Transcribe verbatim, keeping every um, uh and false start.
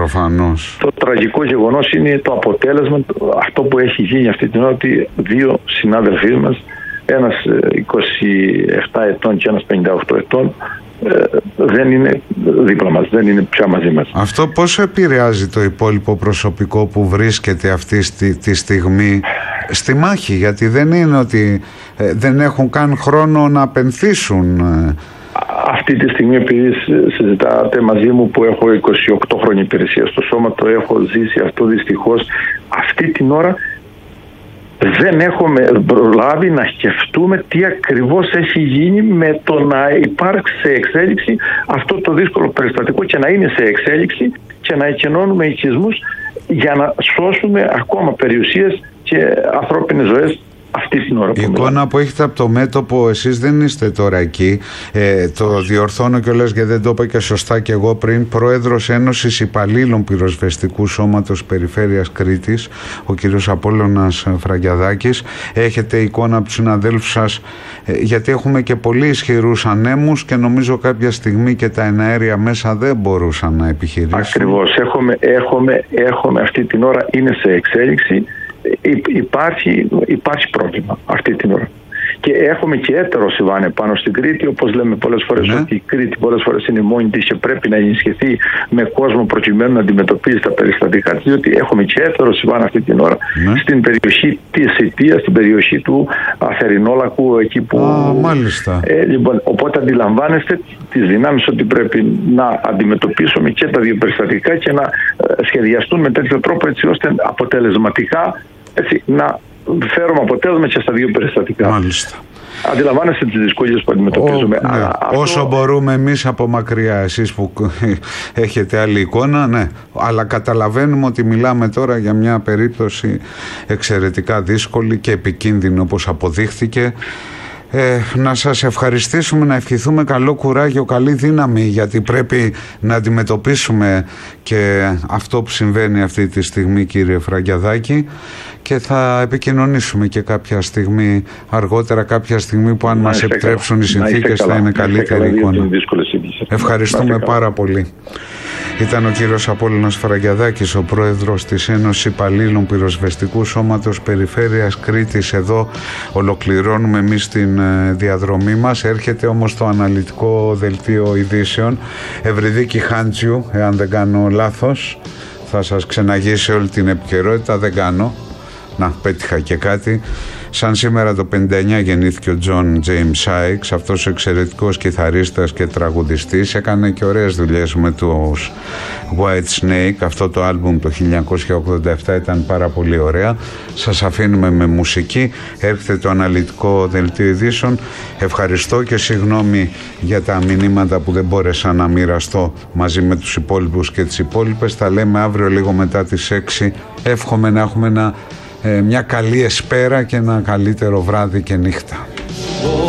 Προφανώς. Το τραγικό γεγονός είναι το αποτέλεσμα, αυτό που έχει γίνει αυτή την ώρα, ότι δύο συνάδελφοί μας, ένας είκοσι επτά ετών και ένας πενήντα οκτώ ετών, δεν είναι δίπλα μας, δεν είναι πια μαζί μας. Αυτό πόσο επηρεάζει το υπόλοιπο προσωπικό που βρίσκεται αυτή στη, τη στιγμή στη μάχη? Γιατί δεν είναι ότι ε, δεν έχουν καν χρόνο να απενθήσουν. Αυτή τη στιγμή, επειδή συζητάτε μαζί μου που έχω είκοσι οκτώ χρόνια υπηρεσία στο σώμα, το έχω ζήσει αυτό δυστυχώς. Αυτή την ώρα δεν έχουμε προλάβει να σκεφτούμε τι ακριβώς έχει γίνει με το να υπάρξει σε εξέλιξη αυτό το δύσκολο περιστατικό και να είναι σε εξέλιξη και να εκενώνουμε οικισμούς για να σώσουμε ακόμα περιουσίες και ανθρώπινες ζωές αυτή την ώρα. Η εικόνα μιλάμε. Που έχετε από το μέτωπο, εσείς δεν είστε τώρα εκεί, ε, το διορθώνω κιόλας γιατί δεν το είπα και σωστά και εγώ πριν, πρόεδρος Ένωσης Υπαλλήλων Πυροσβεστικού Σώματος Περιφέρειας Κρήτης, ο κύριος Απόλλωνας Φραγκιαδάκης. Έχετε εικόνα από τους συναδέλφους σας, ε, γιατί έχουμε και πολύ ισχυρούς ανέμους και νομίζω κάποια στιγμή και τα εναέρια μέσα δεν μπορούσαν να επιχειρήσουν. Ακριβώς, έχουμε, έχουμε, έχουμε αυτή την ώρα, είναι σε εξέλιξη. Υπάρχει, υπάρχει πρόβλημα αυτή την ώρα. Και έχουμε και έτερο συμβάνε πάνω στην Κρήτη, όπως λέμε πολλές φορές, ναι. ότι η Κρήτη πολλές φορές είναι μόνη της και πρέπει να ενισχυθεί με κόσμο προκειμένου να αντιμετωπίζει τα περιστατικά της, διότι έχουμε και έτερο συμβάνε αυτή την ώρα, ναι. στην περιοχή της Ιτίας, στην περιοχή του Αθερινόλακου, εκεί που... Α, μάλιστα. Ε, λοιπόν, οπότε αντιλαμβάνεστε τις δυνάμεις ότι πρέπει να αντιμετωπίσουμε και τα δύο περιστατικά και να σχεδιαστούν με τέτοιο τρόπο έτσι ώστε αποτελεσματικά έτσι, να φέρουμε αποτέλεσμα και στα δύο περιστατικά. Μάλιστα. Αντιλαμβάνεστε τις δυσκολίες που αντιμετωπίζουμε. Ο, ναι. Αλλά αυτό... Όσο μπορούμε εμείς από μακριά, εσείς που έχετε άλλη εικόνα, ναι. Αλλά καταλαβαίνουμε ότι μιλάμε τώρα για μια περίπτωση εξαιρετικά δύσκολη και επικίνδυνη, όπως αποδείχθηκε. Ε, να σας ευχαριστήσουμε, να ευχηθούμε καλό κουράγιο, καλή δύναμη, γιατί πρέπει να αντιμετωπίσουμε και αυτό που συμβαίνει αυτή τη στιγμή, κύριε Φραγκιαδάκη, και θα επικοινωνήσουμε και κάποια στιγμή αργότερα, κάποια στιγμή που αν να μας επιτρέψουν καλά. Οι συνθήκες θα είναι καλύτερη εικόνα. Ευχαριστούμε πάρα πολύ. Ήταν ο κύριος Απόλλωνας Φραγκιαδάκης, ο πρόεδρος της Ένωσης Υπαλλήλων Πυροσβεστικού Σώματος Περιφέρειας Κρήτης. Εδώ ολοκληρώνουμε εμείς την διαδρομή μας. Έρχεται όμως το αναλυτικό δελτίο ειδήσεων. Ευρυδίκη Χάντζιου, εάν δεν κάνω λάθος, θα σας ξεναγήσει όλη την επικαιρότητα. Δεν κάνω. Να, πέτυχα και κάτι. Σαν σήμερα το πενήντα εννιά γεννήθηκε ο Τζον Τζέιμς Σάιξ, αυτός ο εξαιρετικός κιθαρίστας και τραγουδιστής. Έκανε και ωραίες δουλειές με τους White Snake. Αυτό το άλμπουμ το χίλια εννιακόσια ογδόντα επτά ήταν πάρα πολύ ωραία. Σας αφήνουμε με μουσική. Έρχεται το αναλυτικό δελτίο ειδήσεων. Ευχαριστώ και συγγνώμη για τα μηνύματα που δεν μπόρεσα να μοιραστώ μαζί με τους υπόλοιπους και τις υπόλοιπες. Τα λέμε αύριο λίγο μετά τις έξι. Εύχομαι να έχουμε ένα Ε, μια καλή εσπέρα και ένα καλύτερο βράδυ και νύχτα.